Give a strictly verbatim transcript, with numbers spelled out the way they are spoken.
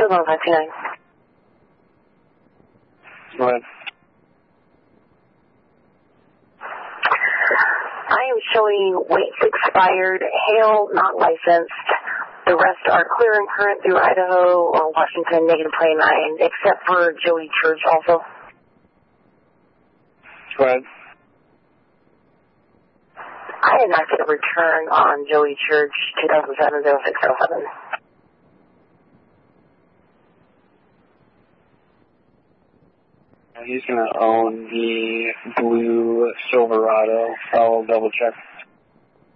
one five two nine. Go ahead. I am showing weights expired, hail not licensed. The rest are clear and current through Idaho or Washington, negative twenty-nine, except for Joey Church also. Go ahead. I did not get a return on Joey Church two thousand seven oh six oh seven. He's going to own the blue Silverado. I'll double check.